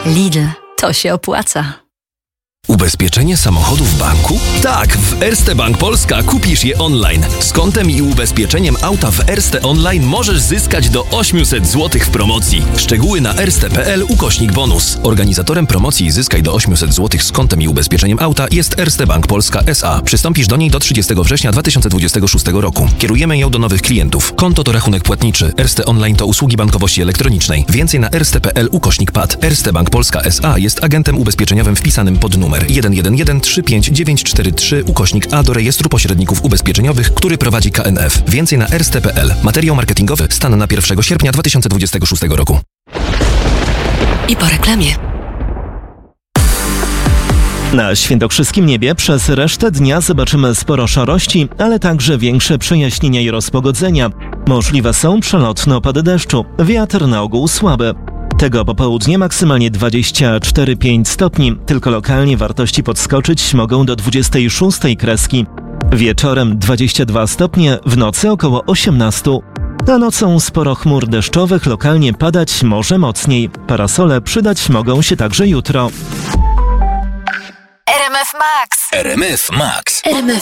Lidl, to się opłaca. Ubezpieczenie samochodu w banku? Tak, w Erste Bank Polska kupisz je online. Z kontem i ubezpieczeniem auta w Erste Online możesz zyskać do 800 zł w promocji. Szczegóły na erste.pl/bonus. Organizatorem promocji Zyskaj do 800 zł z kontem i ubezpieczeniem auta jest Erste Bank Polska S.A. Przystąpisz do niej do 30 września 2026 roku. Kierujemy ją do nowych klientów. Konto to rachunek płatniczy. Erste Online to usługi bankowości elektronicznej. Więcej na erste.pl/PAD. Erste Bank Polska S.A. jest agentem ubezpieczeniowym wpisanym pod numer 111-35943/A do rejestru pośredników ubezpieczeniowych, który prowadzi KNF. Więcej na erste.pl. Materiał marketingowy. Stan na 1 sierpnia 2026 roku. I po reklamie. Na świętokrzyskim niebie przez resztę dnia zobaczymy sporo szarości, ale także większe przejaśnienia i rozpogodzenia. Możliwe są przelotne opady deszczu. Wiatr na ogół słaby. Tego popołudnie maksymalnie 24-5 stopni, tylko lokalnie wartości podskoczyć mogą do 26 kreski. Wieczorem 22 stopnie, w nocy około 18. A nocą sporo chmur deszczowych, lokalnie padać może mocniej. Parasole przydać mogą się także jutro. RMF Max. RMF Max.